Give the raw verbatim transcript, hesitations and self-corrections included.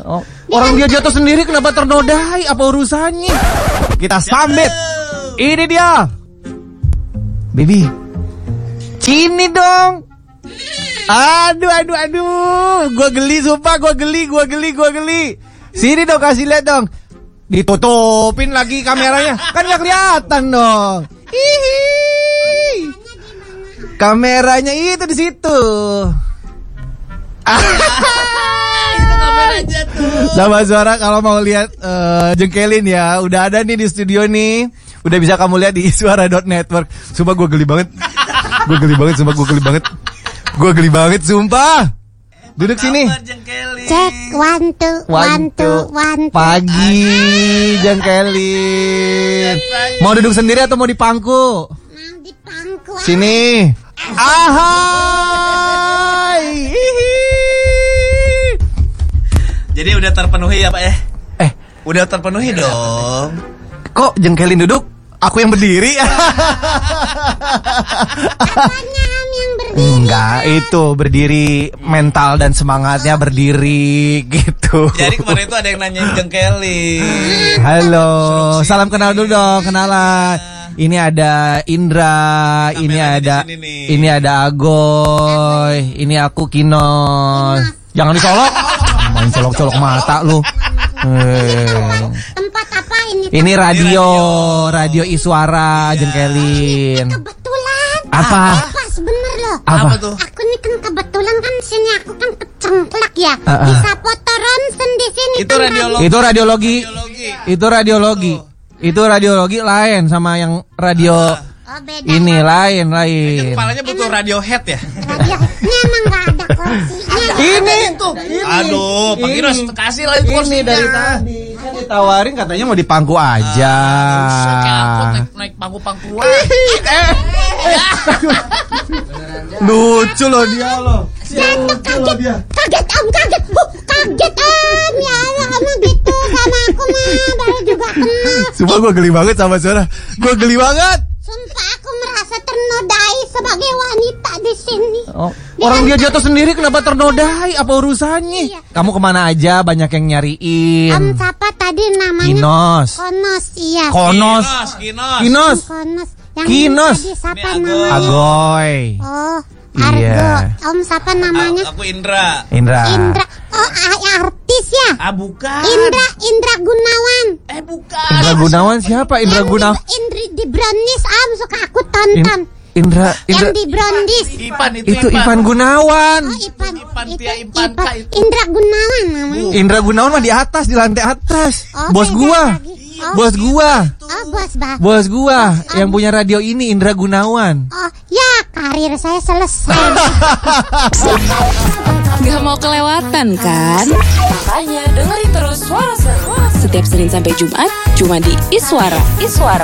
Oh, orang dia jatuh sendiri kenapa ternodai? Apa urusannya? Kita sambit. Ini dia. Baby. Sini dong. Aduh, aduh, aduh. Gua geli, sumpah. Gua geli, gua geli, gua geli. Sini dong, kasih lihat dong. Ditutupin lagi kameranya. Kan gak kelihatan dong. Hihi. Kameranya itu di situ. Itu kameranya tuh. Sama Suara kalau mau lihat uh, jengkelin ya, udah ada nih di studio nih. Udah bisa kamu lihat di iswara dot network. Sumpah gue geli banget. Gue geli banget, sumpah gue geli banget. Gue geli banget, sumpah. Duduk sini. Cek, one two, one two, one two. Pagi, jengkelin. Mau duduk sendiri atau mau di pangku? Mau di pangku. Sini. Ahai. Jadi udah terpenuhi ya Pak ya? Eh, udah terpenuhi dong. Kok jengkelin duduk? Aku yang berdiri. Apanya Am yang berdiri? Enggak, itu berdiri mental dan semangatnya berdiri gitu. Jadi kemarin itu ada yang nanyain jengkelin. Halo, salam kenal dulu dong, kenalan. Ini ada Indra, ini ada ini ada Agoy, ini aku Kinos. Jangan dicolok. Main colok-colok mata lu. Tempat apa ini? Ini radio, radio Iswara, jengkelin. Kebetulan. Apa? Pas bener loh. Apa tuh? Aku nih kan kebetulan kan sini aku kan kecengklak ya. Uh, uh. Bisa foto ronsen di sini. Itu kan, radiologi. Itu radiologi. Radiologi. Itu radiologi. Itu radiologi lain sama yang radio Oh, beda ini ya. lain lain. Kepalanya butuh Radiohead ya? Radio. Ini emang gak ada kursinya. Ini tuh. Aduh, Pak Kinos kasih lah itu Ini kursinya. dari tadi kan ditawarin katanya mau di pangku aja. Usah kayak angkot naik, naik pangku-pangkuan. Lucu loh dia loh. Jatuh kaget. Kaget Om, kaget. Uh, kaget Om. Ya Allah, kamu gitu sama aku mah baru juga kenal. Sumpah gue geli banget sama Suara. Gue geli banget. Sumpah aku merasa ternodai sebagai wanita di sini. Oh, orang dia jatuh sendiri kenapa ternodai? Apa urusannya? Iya. Kamu kemana aja? Banyak yang nyariin. Om siapa tadi namanya? Kinos. Konos, iya. Konos. Kinos. Kinos. Konos. Yang Kinos. tadi siapa Ini Agoy. namanya? Agoy. Oh, Argo. Iya. Om siapa namanya? Aku Indra. Indra. Indra. Oh, ah, artis ya? Ah bukan. Indra, Indra Gunawan. Eh bukan. Indra Gunawan siapa? Indra Gunawan. Indri di Brownies, Om suka aku tonton. Indra, Yang Indra. di Brownies. Ipan itu, Itu Ivan Gunawan. Oh, Ipan. Ipan, itu Tia Ipan, Kak, itu. Indra Gunawan namanya. Indra Gunawan mah di atas, di lantai atas. Oh, Bos beda gua. lagi. Oh, Bos gua. Oh, bos bah. Bos gua yang punya radio ini Indra Gunawan. Oh, ya karir saya selesai. Gak mau kelewatan kan? Makanya dengerin terus Suara Seru setiap Senin sampai Jumat cuma di Iswara. Iswara.